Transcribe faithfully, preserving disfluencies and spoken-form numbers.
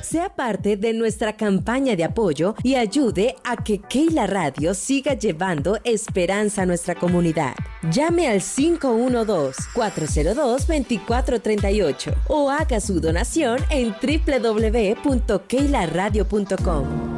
Sea parte de nuestra campaña de apoyo y ayude a que Keila Radio siga llevando esperanza a nuestra comunidad. Llame al cinco uno dos, cuatro cero dos, dos cuatro tres ocho o haga su donación en doble u doble u doble u punto keila radio punto com.